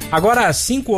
Agora, às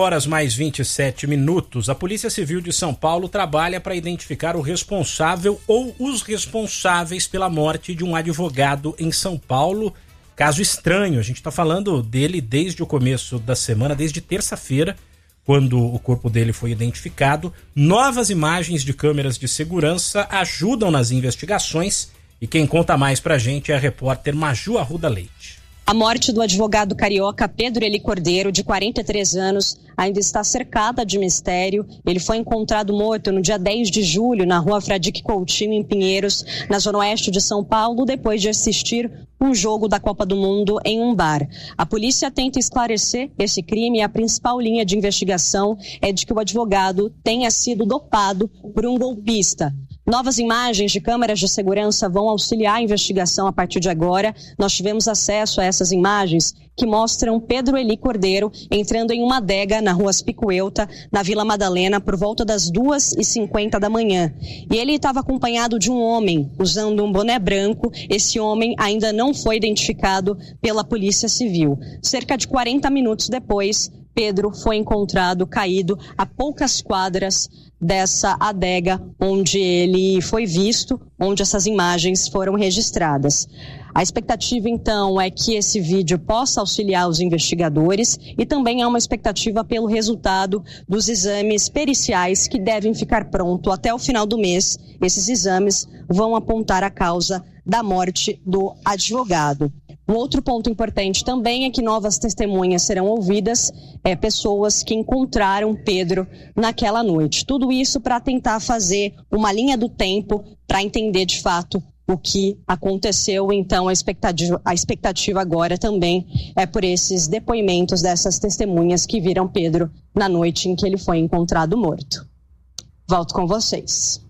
5h mais 27, a Polícia Civil de São Paulo trabalha para identificar o responsável ou os responsáveis pela morte de um advogado em São Paulo. Caso estranho, a gente está falando dele desde o começo da semana, desde terça-feira, quando o corpo dele foi identificado. Novas imagens de câmeras de segurança ajudam nas investigações e quem conta mais pra gente é a repórter Maju Arruda Leite. A morte do advogado carioca Pedro Eli Cordeiro, de 43 anos, ainda está cercada de mistério. Ele foi encontrado morto no dia 10 de julho, na rua Fradique Coutinho, em Pinheiros, na zona oeste de São Paulo, depois de assistir um jogo da Copa do Mundo em um bar. A polícia tenta esclarecer esse crime e a principal linha de investigação é de que o advogado tenha sido dopado por um golpista. Novas imagens de câmeras de segurança vão auxiliar a investigação a partir de agora. Nós tivemos acesso a essas imagens que mostram Pedro Eli Cordeiro entrando em uma adega na rua Aspicuelta, na Vila Madalena, por volta das 2h50 da manhã. E ele estava acompanhado de um homem usando um boné branco. Esse homem ainda não foi identificado pela Polícia Civil. Cerca de 40 minutos depois, Pedro foi encontrado caído a poucas quadras dessa adega onde ele foi visto, onde essas imagens foram registradas. A expectativa, então, é que esse vídeo possa auxiliar os investigadores e também há uma expectativa pelo resultado dos exames periciais que devem ficar pronto até o final do mês. Esses exames vão apontar a causa da morte do advogado. Um outro ponto importante também é que novas testemunhas serão ouvidas, pessoas que encontraram Pedro naquela noite. Tudo isso para tentar fazer uma linha do tempo para entender de fato o que aconteceu. Então a expectativa agora também é por esses depoimentos dessas testemunhas que viram Pedro na noite em que ele foi encontrado morto. Volto com vocês.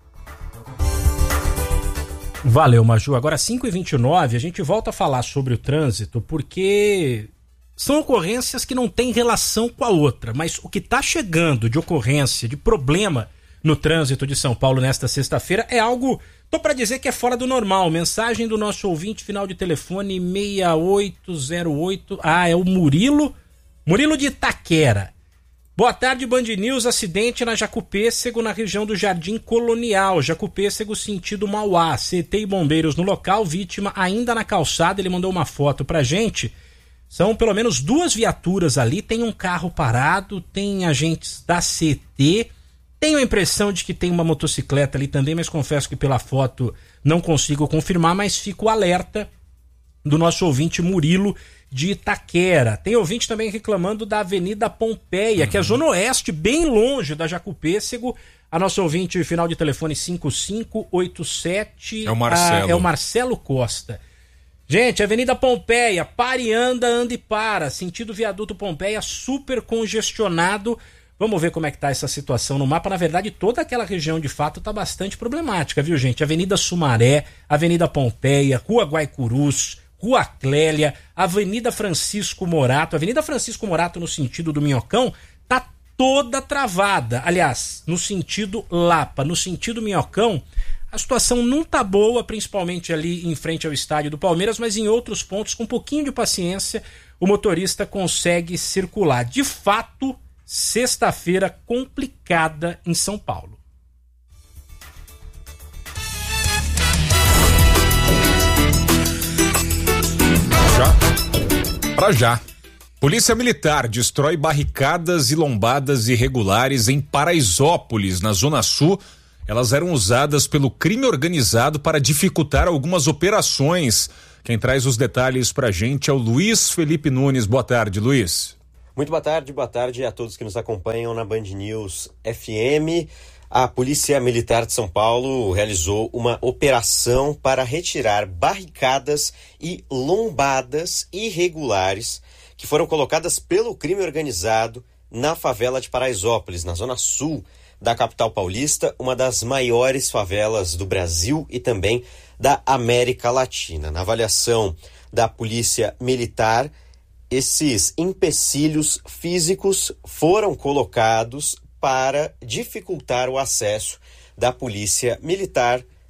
Valeu, Maju. Agora 5h29, a gente volta a falar sobre o trânsito porque são ocorrências que não têm relação com a outra, mas o que está chegando de ocorrência, de problema no trânsito de São Paulo nesta sexta-feira é algo, tô para dizer que é fora do normal. Mensagem do nosso ouvinte, final de telefone 6808, é o Murilo de Itaquera. Boa tarde, Band News. Acidente na Jacupêssego, na região do Jardim Colonial. Jacupêssego, sentido Mauá. CT e bombeiros no local, vítima ainda na calçada. Ele mandou uma foto pra gente. São pelo menos 2 viaturas ali. Tem um carro parado, tem agentes da CT. Tenho a impressão de que tem uma motocicleta ali também, mas confesso que pela foto não consigo confirmar, mas fico alerta do nosso ouvinte Murilo de Itaquera. Tem ouvinte também reclamando da Avenida Pompeia, que é a zona oeste, bem longe da Jacupêssego. A nossa ouvinte, final de telefone 5587. É o Marcelo. É o Marcelo Costa. Gente, Avenida Pompeia, para e anda, anda e para. Sentido Viaduto Pompeia, super congestionado. Vamos ver como é que tá essa situação no mapa. Na verdade, toda aquela região de fato tá bastante problemática, viu, gente? Avenida Sumaré, Avenida Pompeia, Rua Guaicurus, Rua Clélia, Avenida Francisco Morato. Avenida Francisco Morato no sentido do Minhocão tá toda travada. Aliás, no sentido Lapa, no sentido Minhocão, a situação não tá boa, principalmente ali em frente ao estádio do Palmeiras, mas em outros pontos, com um pouquinho de paciência, o motorista consegue circular. De fato, sexta-feira complicada em São Paulo. Já. Polícia Militar destrói barricadas e lombadas irregulares em Paraisópolis, na Zona Sul. Elas eram usadas pelo crime organizado para dificultar algumas operações. Quem traz os detalhes pra gente é o Luiz Felipe Nunes. Boa tarde, Luiz. Muito boa tarde a todos que nos acompanham na Band News FM. A Polícia Militar de São Paulo realizou uma operação para retirar barricadas e lombadas irregulares que foram colocadas pelo crime organizado na favela de Paraisópolis, na zona sul da capital paulista, uma das maiores favelas do Brasil e também da América Latina. Na avaliação da Polícia Militar, esses empecilhos físicos foram colocados para dificultar o acesso da Polícia Militar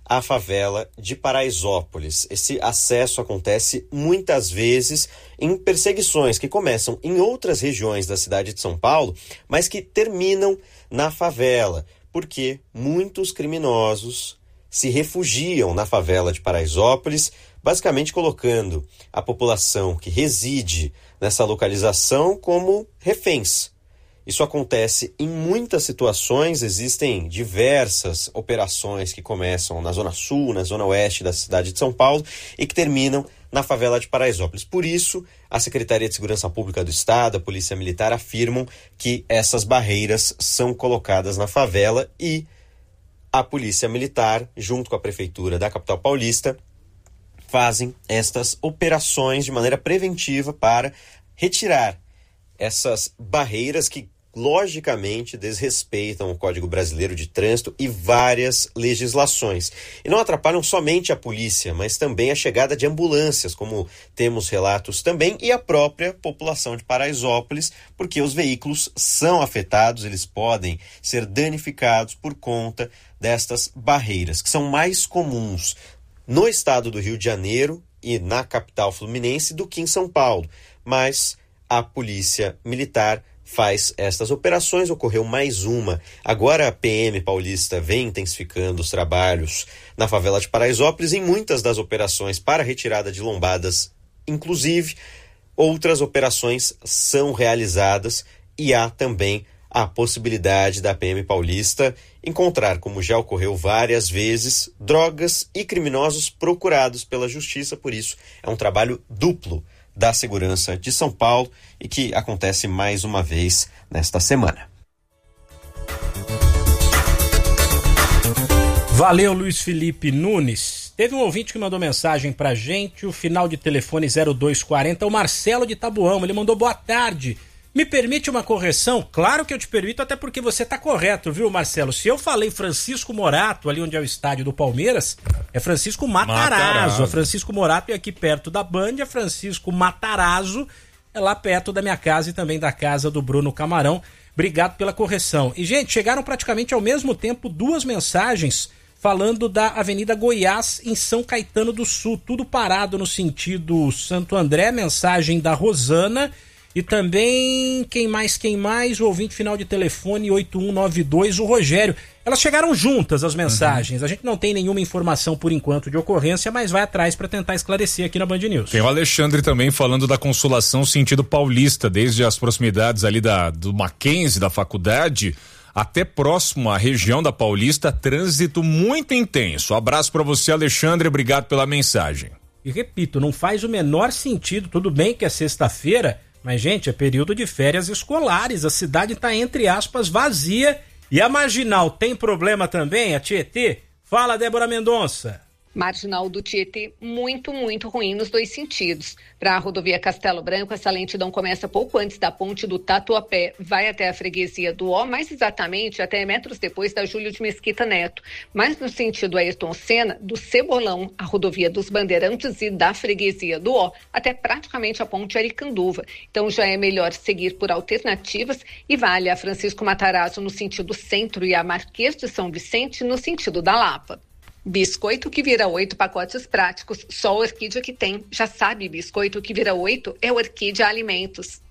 à favela de Paraisópolis. Esse acesso acontece muitas vezes em perseguições que começam em outras regiões da cidade de São Paulo, mas que terminam na favela, porque muitos criminosos se refugiam na favela de Paraisópolis, basicamente colocando a população que reside nessa localização como reféns. Isso acontece em muitas situações, existem diversas operações que começam na Zona Sul, na Zona Oeste da cidade de São Paulo e que terminam na favela de Paraisópolis. Por isso, a Secretaria de Segurança Pública do Estado, a Polícia Militar afirmam que essas barreiras são colocadas na favela e a Polícia Militar, junto com a Prefeitura da capital paulista, fazem estas operações de maneira preventiva para retirar essas barreiras que logicamente desrespeitam o Código Brasileiro de Trânsito e várias legislações. E não atrapalham somente a polícia, mas também a chegada de ambulâncias, como temos relatos também, e a própria população de Paraisópolis, porque os veículos são afetados, eles podem ser danificados por conta destas barreiras, que são mais comuns no estado do Rio de Janeiro e na capital fluminense do que em São Paulo. Mas a Polícia Militar faz estas operações, ocorreu mais uma. Agora a PM paulista vem intensificando os trabalhos na favela de Paraisópolis em muitas das operações para retirada de lombadas, inclusive outras operações são realizadas e há também a possibilidade da PM paulista encontrar, como já ocorreu várias vezes, drogas e criminosos procurados pela justiça. Por isso é um trabalho duplo da segurança de São Paulo e que acontece mais uma vez nesta semana. Valeu, Luiz Felipe Nunes. Teve um ouvinte que mandou mensagem pra gente, o final de telefone 0240, o Marcelo de Tabuão. Ele mandou: boa tarde. Me permite uma correção? Claro que eu te permito, até porque você tá correto, viu, Marcelo? Se eu falei Francisco Morato, ali onde é o estádio do Palmeiras, é Francisco Matarazzo. É Francisco Morato é aqui perto da Band, é Francisco Matarazzo, é lá perto da minha casa e também da casa do Bruno Camarão. Obrigado pela correção. E, gente, chegaram praticamente ao mesmo tempo duas mensagens falando da Avenida Goiás em São Caetano do Sul, tudo parado no sentido Santo André, mensagem da Rosana. E também, quem mais? O ouvinte final de telefone 8192, o Rogério. Elas chegaram juntas, as mensagens. A gente não tem nenhuma informação por enquanto de ocorrência, mas vai atrás para tentar esclarecer aqui na Band News. Tem o Alexandre também falando da Consolação sentido paulista, desde as proximidades ali do Mackenzie, da faculdade, até próximo à região da Paulista, trânsito muito intenso. Abraço para você, Alexandre, obrigado pela mensagem. E repito, não faz o menor sentido, tudo bem que é sexta-feira, mas, gente, é período de férias escolares, a cidade está, entre aspas, vazia. E a Marginal tem problema também, a Tietê? Fala, Débora Mendonça. Marginal do Tietê muito ruim nos dois sentidos. Para a rodovia Castelo Branco, essa lentidão começa pouco antes da ponte do Tatuapé, vai até a freguesia do Ó, mais exatamente até metros depois da Júlio de Mesquita Neto. Mas no sentido Ayrton Senna, do Cebolão, a rodovia dos Bandeirantes e da freguesia do Ó, até praticamente a ponte Aricanduva. Então já é melhor seguir por alternativas e vale a Francisco Matarazzo no sentido centro e a Marquês de São Vicente no sentido da Lapa. Biscoito que vira 8, pacotes práticos, só o Orquídea que tem. Já sabe, biscoito que vira 8 é o Orquídea Alimentos.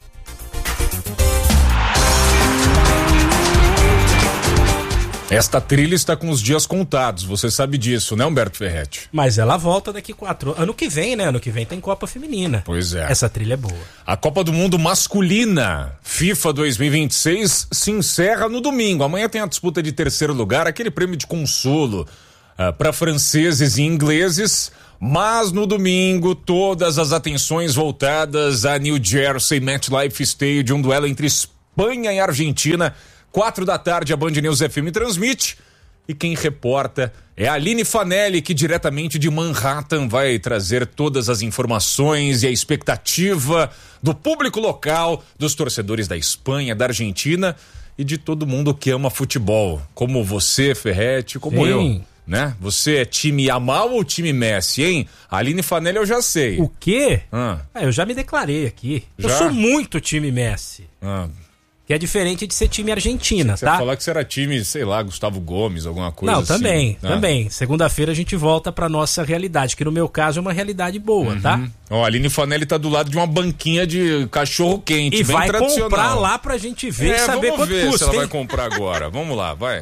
Esta trilha está com os dias contados, você sabe disso, né, Humberto Ferretti? Mas ela volta daqui 4 anos. Ano que vem, né? Ano que vem tem Copa Feminina. Pois é. Essa trilha é boa. A Copa do Mundo masculina, FIFA 2026, se encerra no domingo. Amanhã tem a disputa de terceiro lugar, aquele prêmio de consolo para franceses e ingleses. Mas no domingo, todas as atenções voltadas a New Jersey MetLife Stadium, um duelo entre Espanha e Argentina. 4 da tarde a Band News FM transmite e quem reporta é a Aline Fanelli, que diretamente de Manhattan vai trazer todas as informações e a expectativa do público local, dos torcedores da Espanha, da Argentina e de todo mundo que ama futebol, como você, Ferretti, como Sim. eu, né? Você é time Yamal ou time Messi, hein? A Aline Fanelli eu já sei. O quê? Eu já me declarei aqui. Já? Eu sou muito time Messi. Que é diferente de ser time Argentina, Você tá? ia falar que você era time, sei lá, Gustavo Gomes, alguma coisa Não, assim. também. Segunda-feira a gente volta pra nossa realidade, que no meu caso é uma realidade boa, tá? Ó, a Aline Fanelli tá do lado de uma banquinha de cachorro quente, E bem vai tradicional. comprar lá pra gente ver e saber vamos quanto ver custa, se ela hein? vai comprar agora. Vamos lá, vai.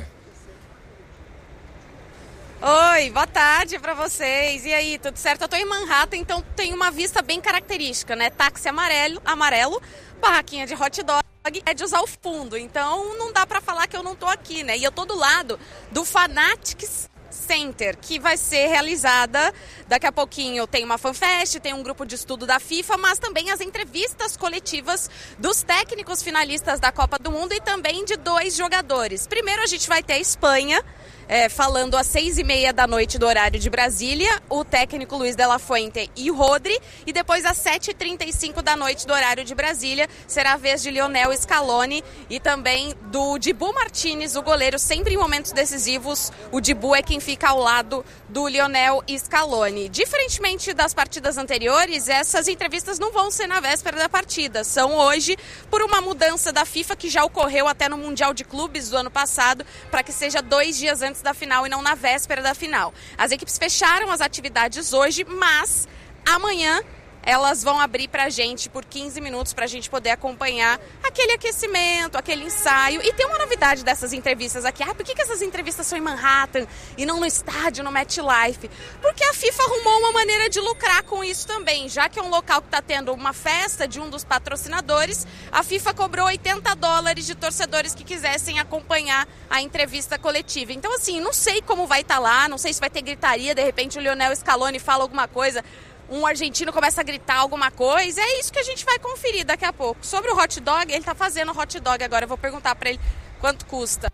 Oi, boa tarde pra vocês. E aí, tudo certo? Eu tô em Manhattan, então tem uma vista bem característica, né? Táxi amarelo, barraquinha de hot dog, é de usar o fundo. Então não dá pra falar que eu não tô aqui, né? E eu tô do lado do Fanatics Center, que vai ser realizada daqui a pouquinho. Tem uma fanfest, tem um grupo de estudo da FIFA, mas também as entrevistas coletivas dos técnicos finalistas da Copa do Mundo e também de 2 jogadores. Primeiro a gente vai ter a Espanha, falando às 6h30 da noite do horário de Brasília, o técnico Luiz de la Fuente e o Rodri, e depois às 7h35 da noite do horário de Brasília será a vez de Lionel Scaloni e também do Dibu Martínez, o goleiro. Sempre em momentos decisivos o Dibu é quem fica ao lado do Lionel Scaloni. Diferentemente das partidas anteriores, essas entrevistas não vão ser na véspera da partida, são hoje, por uma mudança da FIFA que já ocorreu até no Mundial de Clubes do ano passado, para que seja 2 dias antes da final e não na véspera da final. As equipes fecharam as atividades hoje, mas amanhã elas vão abrir pra gente por 15 minutos pra gente poder acompanhar aquele aquecimento, aquele ensaio. E tem uma novidade dessas entrevistas aqui. Por que essas entrevistas são em Manhattan e não no estádio, no MetLife? Porque a FIFA arrumou uma maneira de lucrar com isso também. Já que é um local que está tendo uma festa de um dos patrocinadores, a FIFA cobrou $80 de torcedores que quisessem acompanhar a entrevista coletiva. Então, assim, não sei como vai estar lá, não sei se vai ter gritaria, de repente o Lionel Scaloni fala alguma coisa, um argentino começa a gritar alguma coisa, é isso que a gente vai conferir daqui a pouco. Sobre o hot dog, ele tá fazendo hot dog agora, eu vou perguntar para ele quanto custa.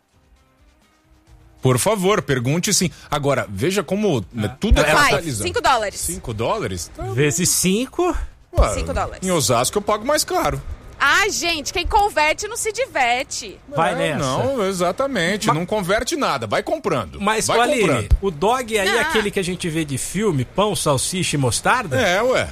Por favor, pergunte sim. Agora, veja como tudo é capitalizado. $5. $5? Tá. Vezes 5... $5. Em Osasco eu pago mais caro. Ah, gente, quem converte não se diverte. Vai nessa. Não, exatamente. Não converte nada. Vai comprando. Mas, vai Aline, comprando. o dog aí é aquele que a gente vê de filme, pão, salsicha e mostarda? É, ué.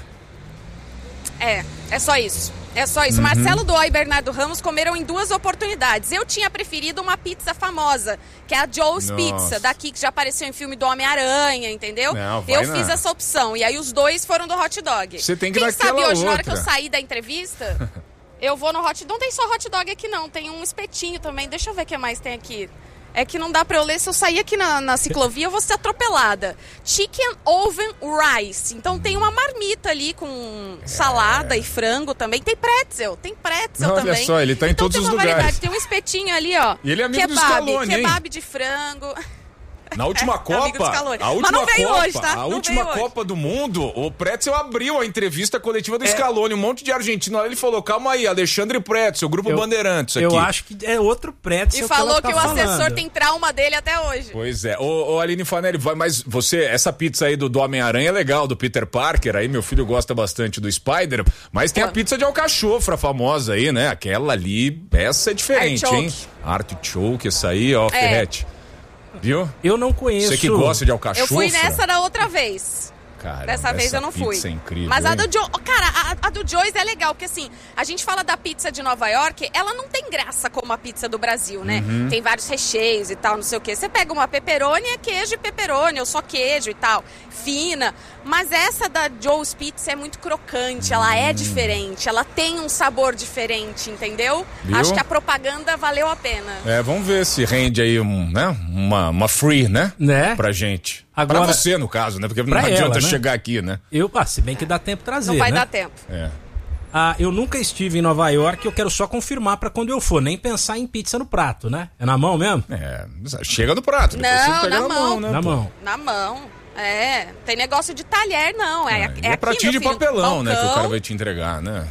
É só isso. É só isso. Marcelo Doá e Bernardo Ramos comeram em 2 oportunidades. Eu tinha preferido uma pizza famosa, que é a Joe's Pizza, daqui que já apareceu em filme do Homem-Aranha, entendeu? Eu fiz essa opção. E aí os 2 foram do hot dog. Você tem que Quem sabe hoje, outra. na hora que eu sair da entrevista, eu vou no hot dog. Não tem só hot dog aqui, não. Tem um espetinho também. Deixa eu ver o que mais tem aqui. É que não dá pra eu ler. Se eu sair aqui na ciclovia, eu vou ser atropelada. Chicken Oven Rice. Então tem uma marmita ali com salada e frango também. Tem pretzel também. Olha só, ele tá em todos os lugares. Tem um espetinho ali, ó. E ele é amigo do Scaloni, hein? Kebab de frango. Na última Copa, Mas não veio hoje, tá? A última Copa do Mundo, o Pretzel abriu a entrevista coletiva do Scaloni, um monte de argentino. Aí ele falou, calma aí, Alexandre Pretzel, Grupo Bandeirantes aqui. Eu acho que é outro Pretzel. E falou que o assessor falando. tem trauma dele até hoje. Pois é. Ô Aline Fanelli, mas você, essa pizza aí do Homem-Aranha é legal, do Peter Parker, aí meu filho gosta bastante do Spider, mas tem a pizza de alcachofra famosa aí, né? Aquela ali, essa é diferente, hein? Artichoke, essa aí, ó, Ferretti. Viu? Eu não conheço. Você que gosta de alcachofra. Eu fui nessa da outra vez. Caramba, dessa vez eu não fui. É incrível, mas a hein? a do Joe's é legal, porque assim, a gente fala da pizza de Nova York, ela não tem graça como a pizza do Brasil, né? Tem vários recheios e tal, não sei o quê. Você pega uma pepperoni, é queijo e pepperoni, ou só queijo e tal, fina. Mas essa da Joe's Pizza é muito crocante, ela é diferente, ela tem um sabor diferente, entendeu? Viu? Acho que a propaganda valeu a pena. Vamos ver se rende aí uma free, né? Pra gente. Agora, pra você, no caso, né? Porque não adianta ela, né? chegar aqui, né? Se bem que dá tempo trazer, não vai né? dar tempo. Eu nunca estive em Nova York, eu quero só confirmar pra quando eu for, nem pensar em pizza no prato, né? É na mão mesmo? Chega no prato. Não, na mão. Né, na mão. Na mão. Tem negócio de talher, não. É aqui, pratinho de papelão, balcão, né? Que o cara vai te entregar, né?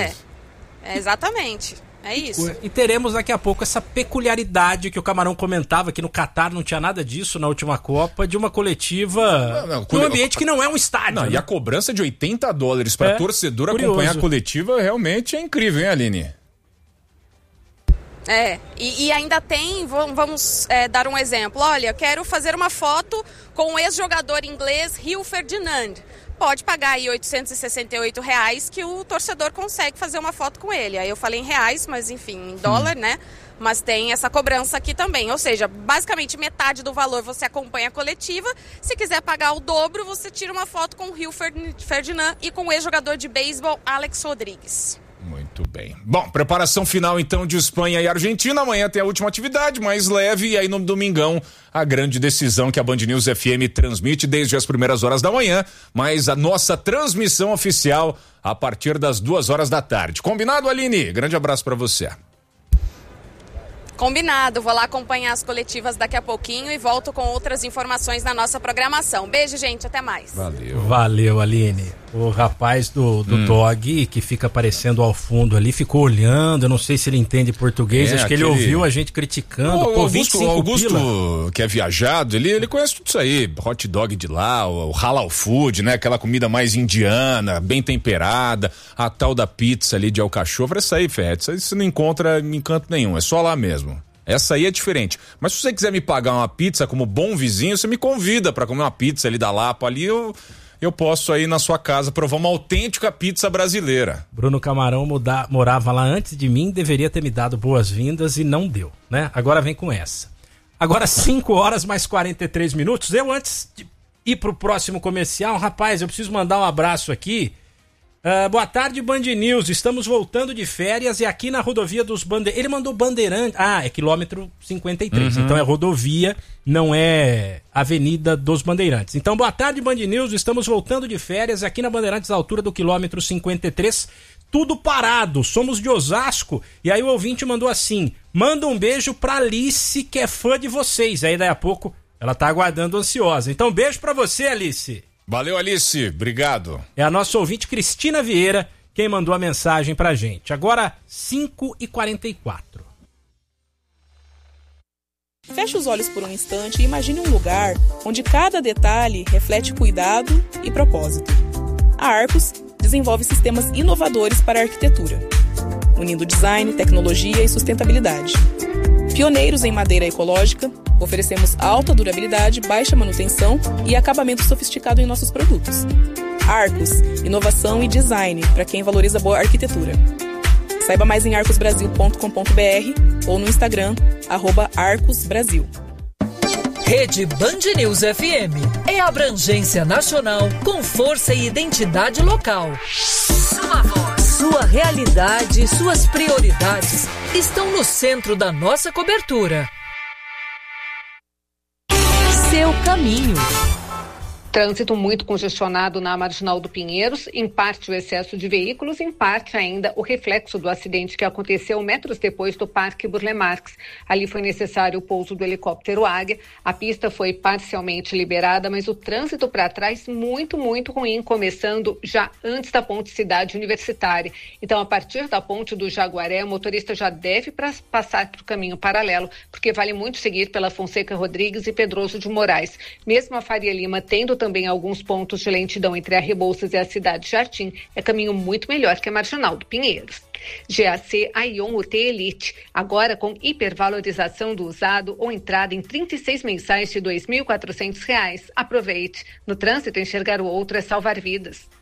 Exatamente. É isso. E teremos daqui a pouco essa peculiaridade que o Camarão comentava, que no Catar não tinha nada disso na última Copa, de uma coletiva num ambiente que não é um estádio. E a cobrança de $80 para torcedor acompanhar a coletiva realmente é incrível, hein, Aline? E ainda tem, vamos dar um exemplo. Olha, quero fazer uma foto com o ex-jogador inglês Rio Ferdinand. pode pagar aí R$868 que o torcedor consegue fazer uma foto com ele. Aí eu falei em reais, mas enfim, em dólar, né? Mas tem essa cobrança aqui também. Ou seja, basicamente metade do valor você acompanha a coletiva. Se quiser pagar o dobro, você tira uma foto com o Rio Ferdinand e com o ex-jogador de beisebol Alex Rodrigues. Muito bem. Bom, preparação final então de Espanha e Argentina. Amanhã tem a última atividade, mais leve. E aí no domingão, a grande decisão que a Band News FM transmite desde as primeiras horas da manhã. Mas a nossa transmissão oficial a partir das 2 horas da tarde. Combinado, Aline? Grande abraço pra você. Combinado, vou lá acompanhar as coletivas daqui a pouquinho e volto com outras informações na nossa programação. Beijo, gente, até mais. Valeu, Aline. O rapaz do dog, que fica aparecendo ao fundo ali, ficou olhando, eu não sei se ele entende português, acho que ele ouviu a gente criticando. O Augusto, que é viajado, ele conhece tudo isso aí, hot dog de lá, o halal food, né, aquela comida mais indiana, bem temperada, a tal da pizza ali de alcachofra, essa aí, Fé, isso aí você não encontra em canto nenhum, é só lá mesmo. Essa aí é diferente. Mas se você quiser me pagar uma pizza como bom vizinho, você me convida pra comer uma pizza ali da Lapa ali, eu posso aí na sua casa provar uma autêntica pizza brasileira. Bruno Camarão morava lá antes de mim, deveria ter me dado boas-vindas e não deu, né? Agora vem com essa. Agora 5 horas mais 43 minutos. Eu, antes de ir pro próximo comercial, rapaz, eu preciso mandar um abraço aqui. Boa tarde, Band News. Estamos voltando de férias e aqui na rodovia dos Bandeirantes. Ele mandou Bandeirantes. É quilômetro 53. Então é rodovia, não é Avenida dos Bandeirantes. Então, boa tarde, Band News. Estamos voltando de férias aqui na Bandeirantes, à altura do quilômetro 53. Tudo parado. Somos de Osasco. E aí o ouvinte mandou assim: manda um beijo pra Alice, que é fã de vocês. Aí daí a pouco ela tá aguardando ansiosa. Então, beijo pra você, Alice. Valeu, Alice. Obrigado. É a nossa ouvinte Cristina Vieira quem mandou a mensagem pra gente. Agora, 5h44. Feche os olhos por um instante e imagine um lugar onde cada detalhe reflete cuidado e propósito. A Arcos desenvolve sistemas inovadores para a arquitetura, unindo design, tecnologia e sustentabilidade. Pioneiros em madeira ecológica, oferecemos alta durabilidade, baixa manutenção e acabamento sofisticado em nossos produtos. Arcos, inovação e design para quem valoriza boa arquitetura. Saiba mais em arcosbrasil.com.br ou no Instagram, @arcosbrasil. Rede Band News FM é abrangência nacional com força e identidade local. Sua voz, sua realidade, suas prioridades estão no centro da nossa cobertura. Seu caminho. Trânsito muito congestionado na Marginal do Pinheiros, em parte o excesso de veículos, em parte ainda o reflexo do acidente que aconteceu metros depois do Parque Burle Marx. Ali foi necessário o pouso do helicóptero Águia, a pista foi parcialmente liberada, mas o trânsito para trás muito ruim, começando já antes da ponte Cidade Universitária. Então, a partir da ponte do Jaguaré, o motorista já deve passar para o caminho paralelo, porque vale muito seguir pela Fonseca Rodrigues e Pedroso de Moraes. Mesmo a Faria Lima tendo também alguns pontos de lentidão entre a Rebouças e a Cidade Jardim, é caminho muito melhor que a Marginal do Pinheiros. GAC Aion UT Elite, agora com hipervalorização do usado ou entrada em 36 mensais de R$ 2.400. Aproveite. No trânsito, enxergar o outro é salvar vidas.